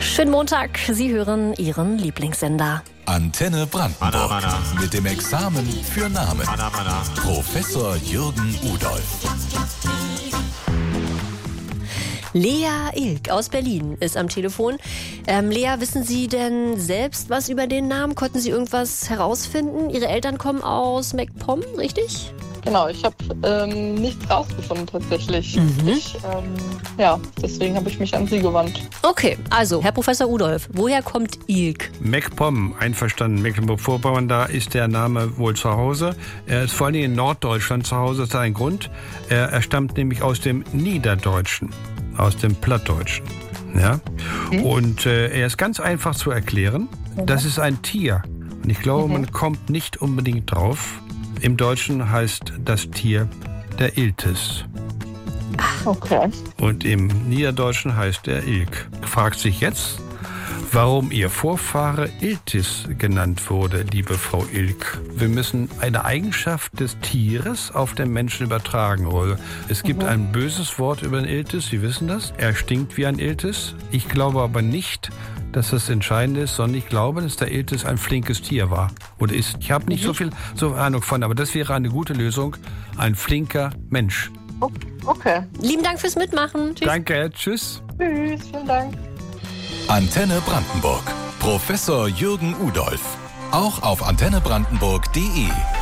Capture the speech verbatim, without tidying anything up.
Schönen Montag, Sie hören Ihren Lieblingssender. Antenne Brandenburg mit dem Examen für Namen. Professor Jürgen Udolph. Lea Ilk aus Berlin ist am Telefon. Ähm, Lea, wissen Sie denn selbst was über den Namen? Konnten Sie irgendwas herausfinden? Ihre Eltern kommen aus MacPom, richtig? Genau, ich habe ähm, nichts rausgefunden tatsächlich. Mhm. Ich, ähm, ja, deswegen habe ich mich an Sie gewandt. Okay, also, Herr Professor Udolph, woher kommt Ilk? MacPom, einverstanden, Mecklenburg-Vorpommern, da ist der Name wohl zu Hause. Er ist vor allem in Norddeutschland zu Hause, das ist ein Grund. Er, er stammt nämlich aus dem Niederdeutschen, aus dem Plattdeutschen. Ja? Mhm. Und äh, er ist ganz einfach zu erklären. Mhm. Das ist ein Tier. Und ich glaube, mhm. man kommt nicht unbedingt drauf. Im Deutschen heißt das Tier der Iltis. Okay. Und im Niederdeutschen heißt er Ilk. Fragt sich jetzt, warum Ihr Vorfahre Iltis genannt wurde, liebe Frau Ilk. Wir müssen eine Eigenschaft des Tieres auf den Menschen übertragen. Es gibt mhm. ein böses Wort über den Iltis, Sie wissen das. Er stinkt wie ein Iltis. Ich glaube aber nicht, dass das entscheidend ist, sondern ich glaube, dass der Iltis ein flinkes Tier war oder ist. Ich habe nicht mhm. so viel so Ahnung von, aber das wäre eine gute Lösung. Ein flinker Mensch. Okay. Lieben Dank fürs Mitmachen. Tschüss. Danke, tschüss. Tschüss, vielen Dank. Antenne Brandenburg. Professor Jürgen Udolph. Auch auf antenne brandenburg punkt de.